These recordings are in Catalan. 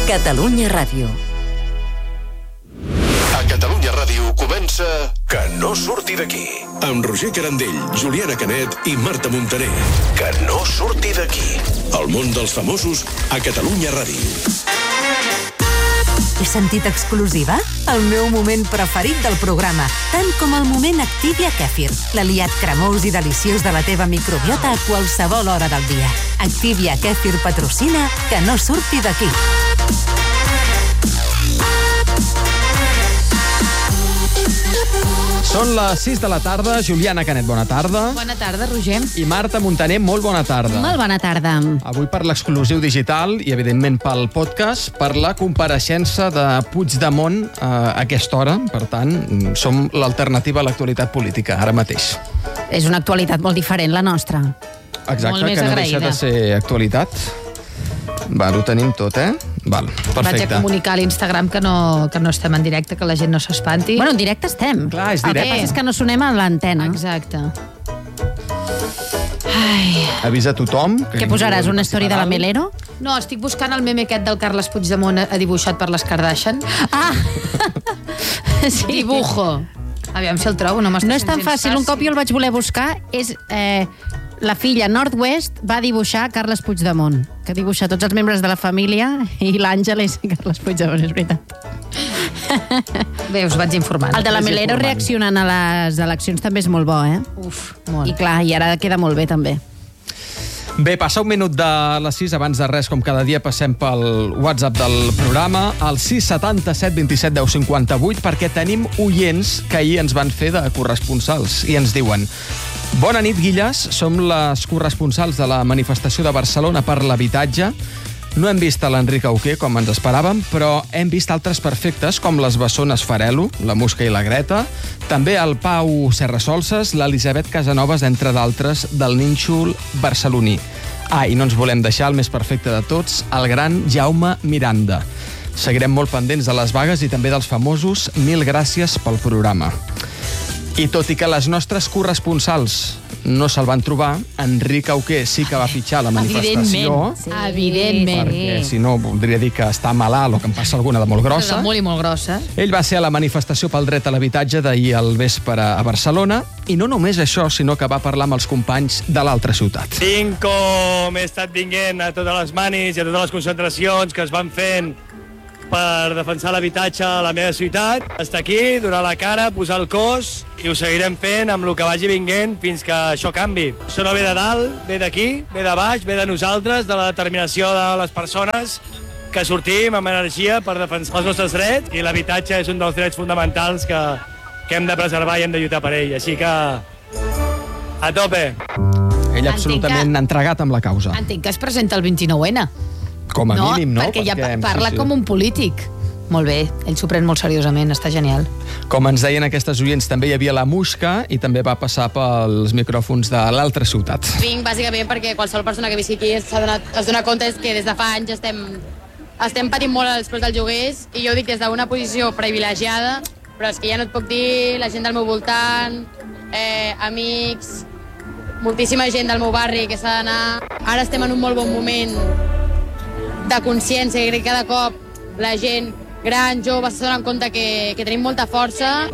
Catalunya Ràdio. A Catalunya Ràdio comença Que no surti d'aquí. Amb Roger Carandell, Juliana Canet i Marta Montaner. Que no surti d'aquí. El món dels famosos a Catalunya Ràdio. He sentit exclusiva? El meu moment preferit del programa, tant com el moment Activia Kèfir, l'aliat cremós i deliciós de la teva microbiota a qualsevol hora del dia. Activia Kèfir patrocina Que no surti d'aquí. Són les 6 de la tarda. Juliana Canet, bona tarda. Bona tarda, Roger. I Marta Montaner, molt bona tarda. Molt bona tarda. Avui per l'exclusiu digital i, evidentment, pel podcast, per la compareixença de Puigdemont a aquesta hora. Per tant, som l'alternativa a l'actualitat política, ara mateix. És una actualitat molt diferent, la nostra. Exacte, molt més que no agraïda. deixa de ser actualitat. Val, ho tenim tot, eh? Val, perfecte. Vaig a comunicar a l'Instagram que no estem en directe, que la gent no s'espanti. Bueno, en directe estem. Clar, és El que directe. passa és que no sonem a l'antena. Exacte. Ai. Avisa tothom. Què posaràs, una història de la Melero? No, estic buscant el meme aquest del Carles Puigdemont dibuixat per les Kardashian. Ah! Sí. Dibujo. Aviam si el trobo, no m'està No és tan sent gens fàcil. Un cop jo el vaig voler buscar, és... la filla Northwest va dibuixar Carles Puigdemont, que dibuixa tots els membres de la família, i l'Àngel és Carles Puigdemont, és veritat. Bé, us vaig informant. El de la Melero reaccionant a les eleccions també és molt bo, eh? Uf, molt. I clar, i ara queda molt bé, també. Bé, passa un minut de les 6. Abans de res, com cada dia, passem pel WhatsApp del programa, al 677 27 10 58, perquè tenim oients que ahir ens van fer de corresponsals i ens diuen: bona nit, Guilles. Som les corresponsals de la manifestació de Barcelona per l'habitatge. No hem vist a l'Enric Auqué, com ens esperàvem, però hem vist altres perfectes, com les bessones Farelo, la Musca i la Greta, també el Pau Serrasolses, l'Elisabet Casanovas, entre d'altres, del nínxol barceloní. Ah, i no ens volem deixar el més perfecte de tots, el gran Jaume Miranda. Seguirem molt pendents de les vagues i també dels famosos. Mil gràcies pel programa. I tot i que les nostres corresponsals no se'l van trobar, Enric Auqué sí que va fitxar la manifestació. Evidentment. Perquè, si no, voldria dir que està malalt o que em passa alguna de molt grossa. Molt i molt grossa. Ell va ser a la manifestació pel dret a l'habitatge d'ahir al vespre a Barcelona, i no només això, sinó que va parlar amb els companys de l'altra ciutat. Tinc com he estat vinguent a totes les manis i a totes les concentracions que es van fent per defensar l'habitatge a la meva ciutat. Estar aquí, donar la cara, posar el cos, i ho seguirem fent amb el que vagi vinguent fins que això canvi. Això no ve de dalt, ve d'aquí, ve de baix, ve de nosaltres, de la determinació de les persones que sortim amb energia per defensar els nostres drets, i l'habitatge és un dels drets fonamentals que hem de preservar i hem de lluitar per ell. Així que a tope. Ell absolutament entregat amb la causa. Entenc que es presenta el 29N. Com a mínim, no? Perquè ja parla com un polític. Molt bé, ell s'ho pren molt seriosament, està genial. Com ens deien aquestes oients, també hi havia la Musca i també va passar pels micròfons de l'altra ciutat. Vinc bàsicament perquè qualsevol persona que visqui aquí es dona compte que des de fa anys estem patint molt els preus dels lloguers, i jo ho dic des d'una posició privilegiada, però és que ja no et puc dir la gent del meu voltant, amics, moltíssima gent del meu barri que s'ha d'anar. Ara estem en un molt bon moment de consciència, i crec que cada cop la gent gran, jove, se donen compte que tenim molta força.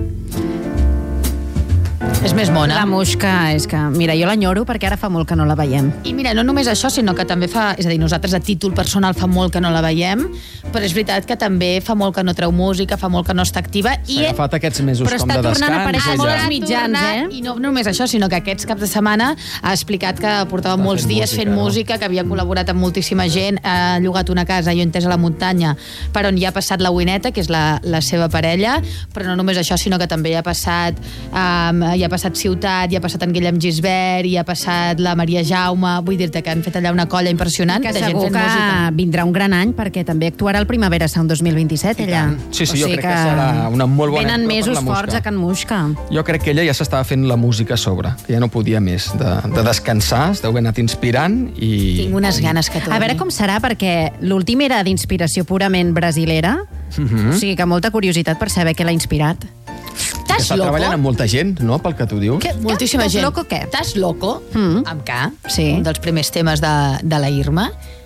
És més mona. La Musca, és que... Mira, jo l'enyoro perquè ara fa molt que no la veiem. I mira, no només això, sinó que també fa... És a dir, nosaltres a títol personal fa molt que no la veiem, però és veritat que també fa molt que no treu música, fa molt que no està activa. S'ha agafat aquests mesos però com de descans. Però està tornant a aparèixer molt als mitjans, I no només això, sinó que aquests caps de setmana ha explicat que portava molts dies fent música, que havia col·laborat amb moltíssima gent, ha llogat una casa, jo he entès, a la muntanya, per on hi ha passat la Wineta, que és la seva parella, però no només això, sinó que també hi ha passat Ciutat, hi ha passat en Guillem Gisbert, hi ha passat la Maria Jaume, vull dir-te que han fet allà una colla impressionant que de gent segur fent que música. vindrà un gran any, perquè també actuarà al Primavera Sound 2027, ella. Sí, jo crec que serà una molt bona venen època per mesos la Musca. forts a Can Musca. Jo crec que ella ja s'estava fent la música a sobre, que ja no podia més de descansar, es deu haver anat inspirant i... Tinc unes ganes que torni. A veure com serà, perquè l'últim era d'inspiració purament brasilera, o sigui que molta curiositat per saber què l'ha inspirat. Que està treballant amb molta gent, no?, pel que tu dius. Moltíssima Estàs gent. loco, què? Estàs loco? Amb K, Sí. un dels primers temes de la Irma.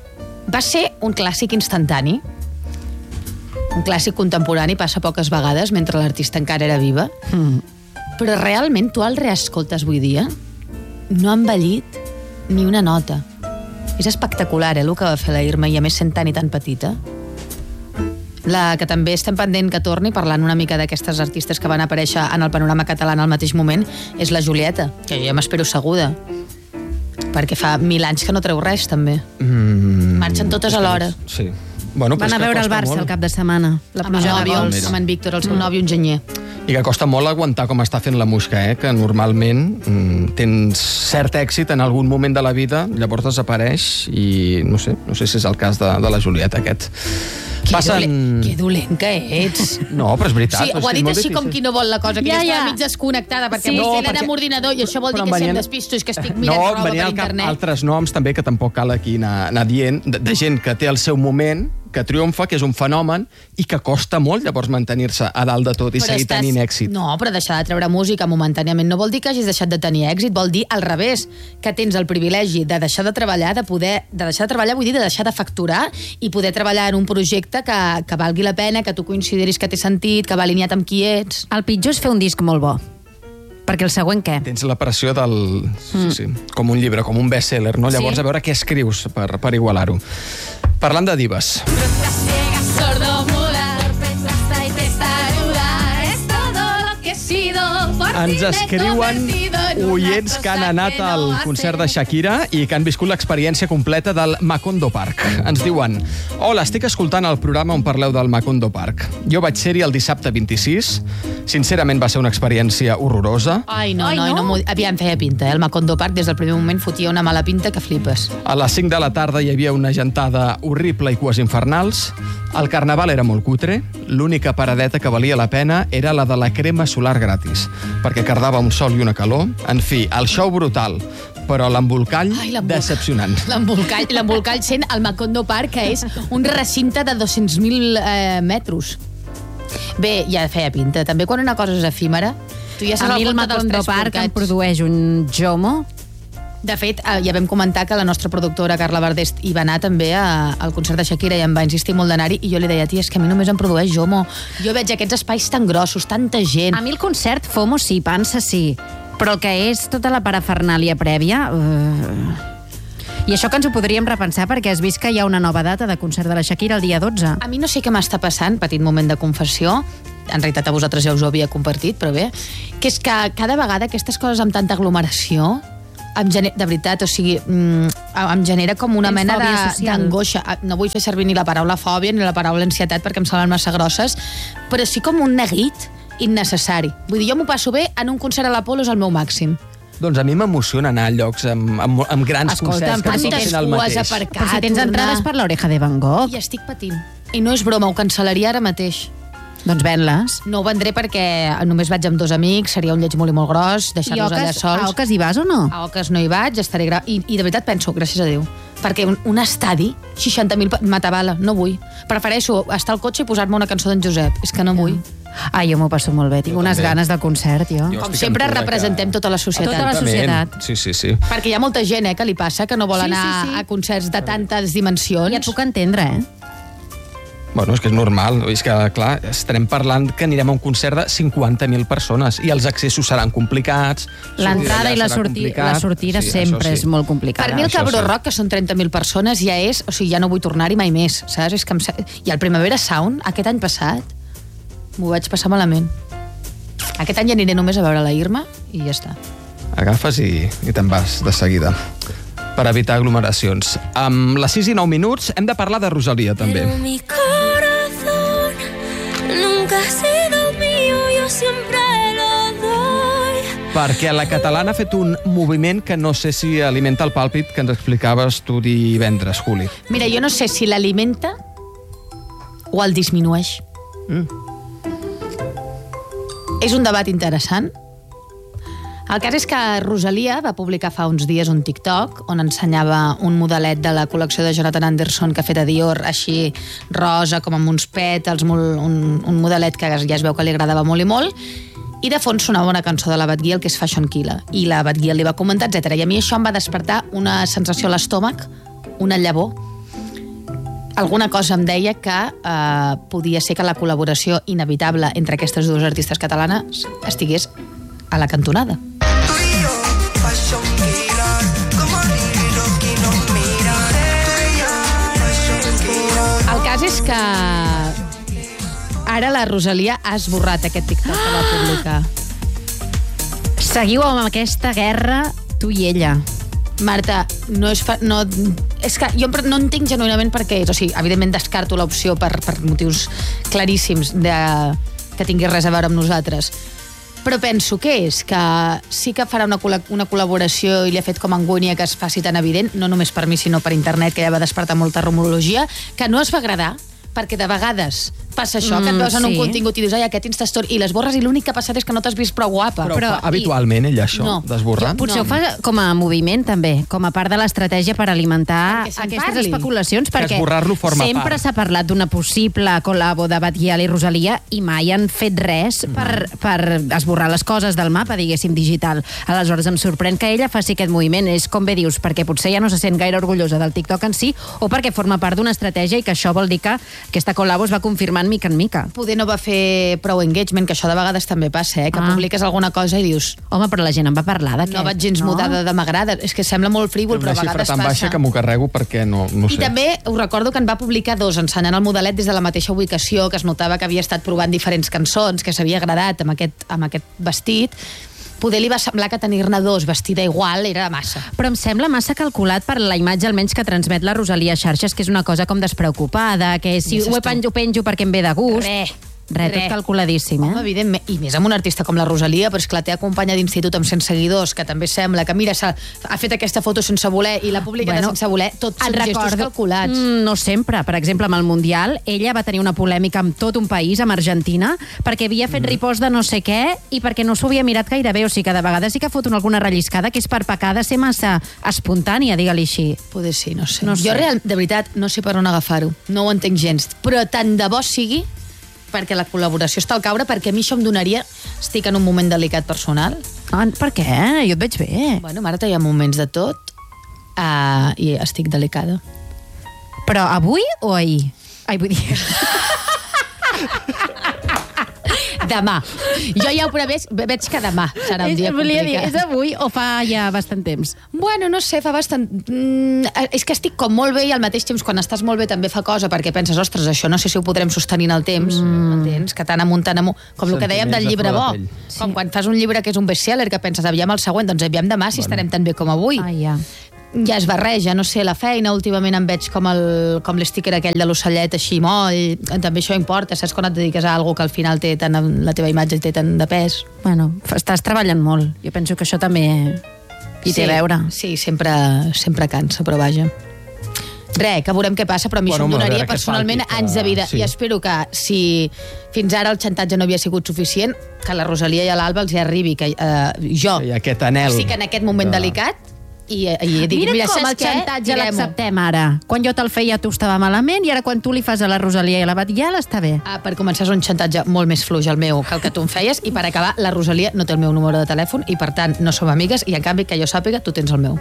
Va ser un clàssic instantani, un clàssic contemporani, passa poques vegades mentre l'artista encara era viva, però realment tu el reescoltes avui dia, no ha envellit ni una nota. És espectacular, el que va fer la Irma, i a més sent tan i tan petita. La que també estem pendent que torni, parlant una mica d'aquestes artistes que van aparèixer en el panorama català al mateix moment, és la Julieta, que jo ja m'espero seguda, perquè fa 1000 anys que no treu res, també. Marxen totes alhora. Sí. Bueno, Van a veure el Barça el cap de setmana. La pluja de gols. Amb en Víctor, el seu nòvio enginyer. I que costa molt aguantar com està fent la Muixca, que normalment tens cert èxit en algun moment de la vida, llavors desapareix, i no sé si és el cas de la Julieta, aquest. Que dolent que ets. No, però és veritat. Sí, ho ha dit així com qui no vol la cosa, que ja està mig desconnectada, perquè vostè l'anem amb ordinador i això vol dir que si em despisto és que estic mirant roba per internet. Altres noms també que tampoc cal aquí anar dient, de gent que té el seu moment, que triomfa, que és un fenomen i que costa molt llavors mantenir-se a dalt de tot i seguir tenint èxit. No, però deixar de treure música momentàniament no vol dir que hagis deixat de tenir èxit, vol dir al revés, que tens el privilegi de deixar de treballar, de deixar de treballar, vull dir de deixar de facturar i poder treballar en un projecte que valgui la pena, que tu consideris que té sentit, que va alineat amb qui ets. El pitjor és fer un disc molt bo. Perquè el següent què? Tens la pressió del... Sí, com un llibre, com un best-seller, no? Llavors, a veure què escrius per igualar-ho. Parlant de divas. Ens escriuen oients que han anat al concert de Shakira i que han viscut l'experiència completa del Macondo Park. Ens diuen: hola, estic escoltant el programa on parleu del Macondo Park. Jo vaig ser-hi el dissabte 26. Sincerament va ser una experiència horrorosa. No, aviam, feia pinta, el Macondo Park des del primer moment fotia una mala pinta que flipes. A les 5 de la tarda hi havia una gentada horrible i cues infernals. El carnaval era molt cutre. L'única paradeta que valia la pena era la de la crema solar gratis, perquè cardava un sol i una calor. En fi, el show brutal, però l'embolcall decepcionant. L'embolcall sent el Macondo Park, que és un recinte de 200.000 metres. Bé, ja feia pinta. També quan una cosa és efímera, tu ja saps el Macondo Park em produeix un jomo. De fet, ja vam comentar que la nostra productora, Carla Verdest, hi va anar també al concert de Shakira i em va insistir molt d'anar-hi, i jo li deia: tia, és que a mi només em produeix jomo. Jo veig aquests espais tan grossos, tanta gent. A mi el concert, FOMO sí, pansa sí, però el que és tota la parafernàlia prèvia... I això que ens ho podríem repensar, perquè has vist que hi ha una nova data de concert de la Shakira el dia 12. A mi no sé què m'està passant, petit moment de confessió, en realitat a vosaltres ja us ho havia compartit, però bé, que és que cada vegada aquestes coses amb tanta aglomeració, de veritat, o sigui, em genera com una mena d'angoixa. No vull fer servir ni la paraula fòbia ni la paraula ansietat perquè em semblen massa grosses, però sí com un neguit innecessari. Vull dir, jo m'ho passo bé en un concert a l'Apolo, és el meu màxim. Doncs a mi m'emociona anar a llocs amb grans concerts que no siguin el mateix. Però si tens entrades per l'Oreja de Van Gogh. I estic patint. I no és broma, ho cancel·laria ara mateix. Doncs ven-les. No ho vendré perquè només vaig amb 2 amics, seria un lleig molt i molt gros, deixar-los allà sols. A Oques hi vas o no? A Oques no hi vaig, estaré I de veritat penso, gràcies a Déu, perquè un estadi, 60.000 matabala, no vull. Prefereixo estar al cotxe i posar-me una cançó d'en Josep, és que no vull. Jo m'ho passo molt bé, tinc unes ganes del concert, jo. Com sempre representem tota la societat. Tota la societat. Sí. Perquè hi ha molta gent que li passa, que no vol anar a concerts de tantes dimensions. I et puc entendre, Bueno, és que és normal. És que, clar, estarem parlant que anirem a un concert de 50.000 persones i els accessos seran complicats. L'entrada i la sortida sempre és molt complicada. Per mi el Cabró Rock, que són 30.000 persones, ja és... O sigui, ja no vull tornar-hi mai més, saps? És que I el Primavera Sound, aquest any passat, m'ho vaig passar malament. Aquest any ja aniré només a veure la Irma i ja està. Agafes i te'n vas de seguida, per evitar aglomeracions. Amb les 6 i 9 minuts hem de parlar de Rosalia, també. Pero mi corazón nunca ha sido mío, yo siempre lo doy. Perquè la catalana ha fet un moviment que no sé si alimenta el pàlpit que ens explicaves tu divendres, Juli. Mira, jo no sé si l'alimenta o el disminueix. És un debat interessant. El cas és que Rosalia va publicar fa uns dies un TikTok on ensenyava un modelet de la col·lecció de Jonathan Anderson que ha fet a Dior, així rosa, com amb uns pètals, un modelet que ja es veu que li agradava molt i molt, i de fons sonava una cançó de la Bad Gyal que és Fashion Killa, i la Bad Gyal li va comentar, etc. I a mi això em va despertar una sensació a l'estómac, una llavor, alguna cosa em deia que podia ser que la col·laboració inevitable entre aquestes dues artistes catalanes estigués a la cantonada. El cas és que ara la Rosalia ha esborrat aquest TikTok que va publicar. Seguiu amb aquesta guerra, tu i ella. Marta, és que jo no entenc genuïnament per què és. O sigui, evidentment descarto l'opció per motius claríssims que tingui res a veure amb nosaltres. Però penso que és que sí que farà una col·laboració i li ha fet com angúnia que es faci tan evident, no només per mi, sinó per internet, que ja va despertar molta rumorologia, que no es va agradar, perquè de vegades passa això, que et veus en un contingut i dius, ai, aquest Instastory, i l'esborres i l'únic que ha passat és que no t'has vist prou guapa. Però habitualment ella això, d'esborrar? Potser ho fa com a moviment, també, com a part de l'estratègia per alimentar aquestes especulacions, perquè sempre s'ha parlat d'una possible col·labo de Batguial i Rosalia i mai han fet res per esborrar les coses del mapa, diguéssim, digital. Aleshores, em sorprèn que ella faci aquest moviment. És com bé dius, perquè potser ja no se sent gaire orgullosa del TikTok en si, o perquè forma part d'una estratègia i que això vol dir que aquesta col·labo es va confirmant mica en mica. Poder no va fer prou engagement, que això de vegades també passa, que publiques alguna cosa i dius... Home, però la gent en va parlar d'aquest. No vaig gens mudada de m'agrada. És que sembla molt frívol, però a vegades passa. Una xifra tan baixa que m'ho carrego perquè no sé. I també ho recordo que en va publicar 2, ensenyant el modelet des de la mateixa ubicació, que es notava que havia estat provant diferents cançons, que s'havia agradat amb aquest vestit. Poder li va semblar que tenir-ne 2 vestida igual era massa. Però em sembla massa calculat per la imatge almenys que transmet la Rosalia a xarxes, que és una cosa com despreocupada, que si ho penjo perquè em ve de gust... Res, tot calculadíssim, Home, evidentment, i més amb una artista com la Rosalia, però és que la té acompanya d'institut amb 100 seguidors, que també sembla que, mira, ha fet aquesta foto sense voler i la publica sense voler, tots són gestos calculats. No sempre. Per exemple, amb el Mundial, ella va tenir una polèmica amb tot un país, amb Argentina, perquè havia fet repost de no sé què i perquè no s'ho havia mirat gaire bé. O sigui que de vegades sí que fot alguna relliscada que és per pecar de ser massa espontània, digue-li així. Poder sí, no sé. Jo, de veritat, no sé per on agafar-ho. No ho entenc gens. Però tant de bo sigui perquè la col·laboració està al caure, perquè a mi això em donaria... Estic en un moment delicat personal. Per què? Jo et veig bé. Bueno, Marta, hi ha moments de tot i estic delicada. Però avui o ahir? Ai, vull dir... Demà. Jo ja ho prevés, veig que demà serà un dia complicat. És avui o fa ja bastant temps? Bueno, no sé, fa bastant... És que estic com molt bé i al mateix temps quan estàs molt bé també fa cosa perquè penses, ostres, això no sé si ho podrem sostenir en el temps, entens? Que tant amunt, com el que dèiem del llibre bo. Com quan fas un llibre que és un bestseller que penses, aviam el següent, doncs aviam demà si estarem tan bé com avui. Ja es barreja, no sé, la feina, últimament em veig com l'sticker aquell de l'ocellet així moll, també això importa, saps quan et dediques a alguna que al final té tant, la teva imatge té tant de pes. Bueno, estàs treballant molt, jo penso que això també hi té a veure. Sí, sempre cansa, però vaja. Res, que veurem què passa, però a mi això em donaria personalment anys de vida. I espero que si fins ara el xantatge no havia sigut suficient, que la Rosalia i l'Alba els hi arribi, que jo estic en aquest moment delicat, i dic, mira com el xantatge l'acceptem ara. Quan jo te'l feia tu estava malament i ara quan tu li fas a la Rosalia i a la Batguial està bé. Per començar és un xantatge molt més fluix el meu que el que tu em feies i per acabar la Rosalia no té el meu número de telèfon i per tant no som amigues i en canvi que jo sàpiga tu tens el meu.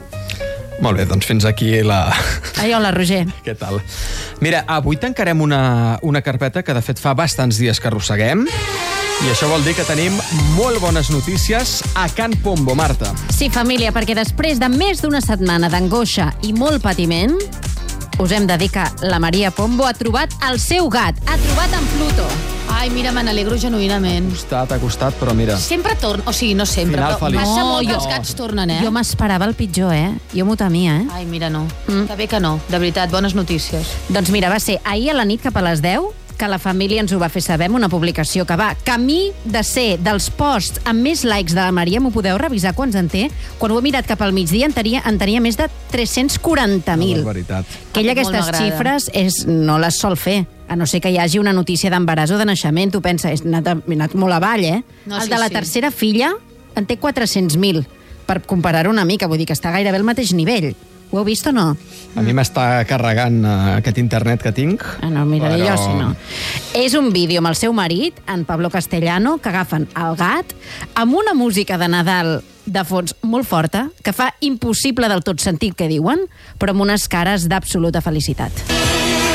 Molt bé, doncs fins aquí la... Ai, hola, Roger. Què tal? Mira, avui tancarem una carpeta que de fet fa bastants dies que arrosseguem. I això vol dir que tenim molt bones notícies a Can Pombo, Marta. Sí, família, perquè després de més d'una setmana d'angoixa i molt patiment, us hem de dir que la Maria Pombo ha trobat el seu gat. Ha trobat en Pluto. Ai, mira, me n'alegro genuïnament. Ha costat, però mira... Sempre torna, o sigui, no sempre, final però feliç. passa molt que els gats tornen, Jo m'esperava el pitjor, Jo m'ho temia, Ai, mira, no. Que bé que no. De veritat, bones notícies. Doncs mira, va ser ahir a la nit cap a les 10 que la família ens ho va fer saber amb una publicació que va camí de ser dels posts amb més likes de la Maria. M'ho podeu revisar quants en té? Quan ho he mirat cap al migdia en tenia més de 340.000. Que ella aquestes xifres no les sol fer, a no ser que hi hagi una notícia d'embaràs o de naixement. Tu penses, he anat molt avall, No, el de la tercera filla en té 400.000. Per comparar-ho una mica, vull dir que està gairebé al mateix nivell. Ho heu vist o no? A mi m'està carregant aquest internet que tinc. No, miraré jo, si no. És un vídeo amb el seu marit, en Pablo Castellano, que agafen el gat amb una música de Nadal de fons molt forta, que fa impossible del tot sentir què diuen, però amb unes cares d'absoluta felicitat.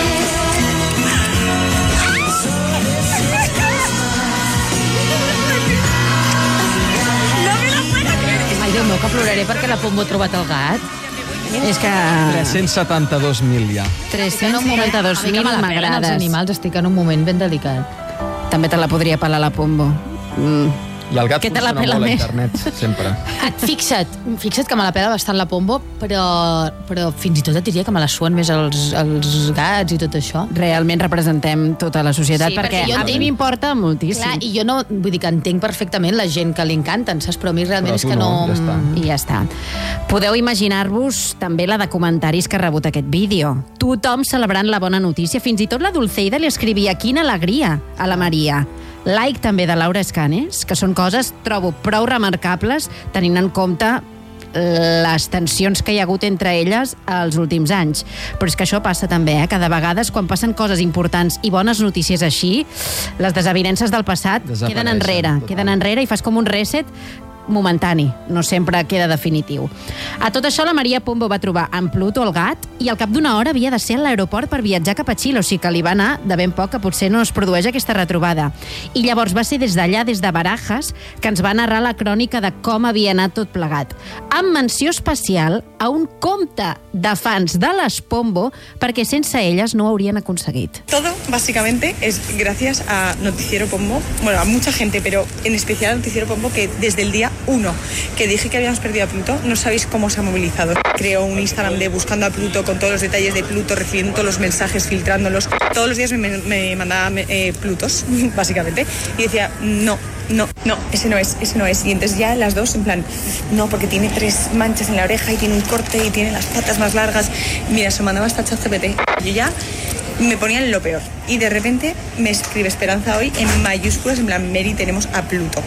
perdoneu que ploraré perquè la Pombo ha trobat el gat. És que... 372.000 ja. 372.000 m'agrades. Els animals, estic en un moment ben delicat. També te la podria pelar la Pombo. I el gat funciona molt a internet, sempre. Fixa't que me la pela bastant la Pombo, però fins i tot et diria que me la suen més els gats i tot això. Realment representem tota la societat, sí, perquè a mi m'importa moltíssim. Clar, i jo no, vull dir que entenc perfectament la gent que li encanten, saps? Però a mi realment és que no... I ja està. Podeu imaginar-vos també la de comentaris que ha rebut aquest vídeo. Tothom celebrant la bona notícia, fins i tot la Dulceida li escrivia quina alegria a la Maria. Like també de Laura Escanes, que són coses, trobo, prou remarcables, tenint en compte les tensions que hi ha hagut entre elles els últims anys. Però és que això passa també, que de vegades quan passen coses importants i bones notícies així, les desavinences del passat queden enrere i fas com un reset momentani, no sempre queda definitiu. A tot això, la Maria Pombo va trobar en Pluto el gat i al cap d'una hora havia de ser a l'aeroport per viatjar cap a Xile, o sigui que li va anar de ben poc que potser no es produeix aquesta retrobada. I llavors va ser des d'allà, des de Barajas, que ens va narrar la crònica de com havia anat tot plegat. Amb menció especial a un compte de fans de les Pombo, perquè sense elles no ho haurien aconseguit. Todo, básicamente, es gracias a Noticiero Pombo, bueno, a mucha gente, pero en especial a Noticiero Pombo, que desde el día 1 que dije que habíamos perdido a Pluto, no sabéis cómo se ha movilizado. Creo un Instagram de buscando a Pluto con todos los detalles de Pluto, recibiendo todos los mensajes, filtrándolos. Todos los días me mandaba Plutos, básicamente, y decía, no, ese no es. Y entonces ya las dos, en plan, no, porque tiene 3 manchas en la oreja y tiene un corte y tiene las patas más largas. Mira, se mandaba hasta ChatGPT. Yo ya me ponía en lo peor. Y de repente me escribe Esperanza hoy en mayúsculas, en plan, Mary, tenemos a Pluto.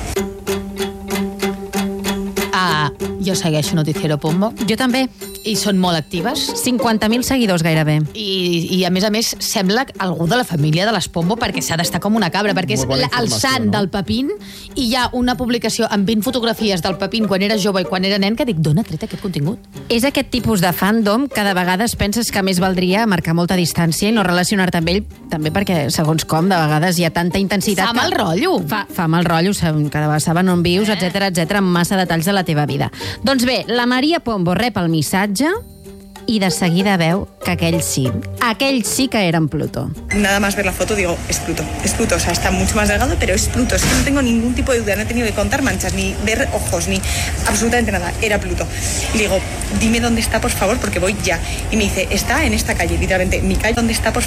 Jo segueixo Noticiero Pombo. Jo també. I són molt actives. 50.000 seguidors gairebé. I a més, sembla algú de la família de les Pombo, perquè s'ha d'estar com una cabra, perquè és el sant del Pepín, i hi ha una publicació amb 20 fotografies del Pepín quan era jove i quan era nen, que dic, d'on ha tret aquest contingut? És aquest tipus de fandom que de vegades penses que més valdria marcar molta distància i no relacionar-te amb ell, també perquè, segons com, de vegades hi ha tanta intensitat... Fa mal rotllo. Fa mal rotllo, cada vegada saben on vius, etc, amb massa detalls de la teva vida. Doncs bé, la Maria Pombo rep el missatge i de seguida veu que aquell sí que era en Pluto. Nada más ver la foto digo, es Pluto, o sea, está mucho más delgado, pero es Pluto, es que no tengo ningún tipo de duda, no he tenido que contar manchas, ni ver ojos, ni absolutamente nada, era Pluto. Y le digo, dime dónde está, por favor, porque voy ya. Y me dice, está en esta calle, literalmente, mi calle, ¿dónde está, por